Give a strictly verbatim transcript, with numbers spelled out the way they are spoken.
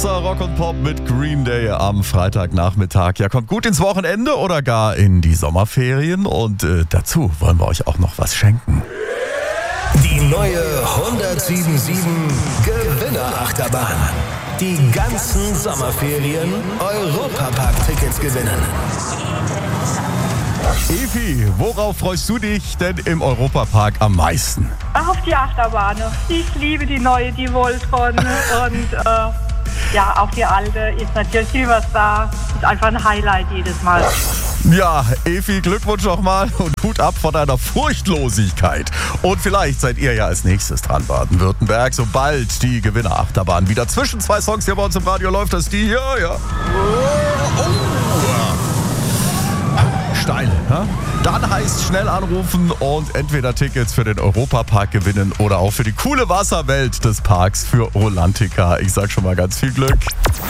Rock und Pop mit Green Day am Freitagnachmittag. Ja, kommt gut ins Wochenende oder gar in die Sommerferien. Und äh, dazu wollen wir euch auch noch was schenken. Die neue hundertsieben sieben Gewinnerachterbahn. Die ganzen Sommerferien Europapark-Tickets gewinnen. Evi, worauf freust du dich denn im Europapark am meisten? Auf die Achterbahn. Ich liebe die neue, die Voltron. Und äh, ja, auch die alte ist natürlich Silverstar. Ist einfach ein Highlight jedes Mal. Ja, Evi, Glückwunsch nochmal und Hut ab von deiner Furchtlosigkeit. Und vielleicht seid ihr ja als nächstes dran, Baden-Württemberg, sobald die Gewinnerachterbahn wieder zwischen zwei Songs hier bei uns im Radio läuft, das ist die hier, ja. Oh. Steil, ja? Dann heißt schnell anrufen und entweder Tickets für den Europapark gewinnen oder auch für die coole Wasserwelt des Parks für Rolantica. Ich sag schon mal ganz viel Glück.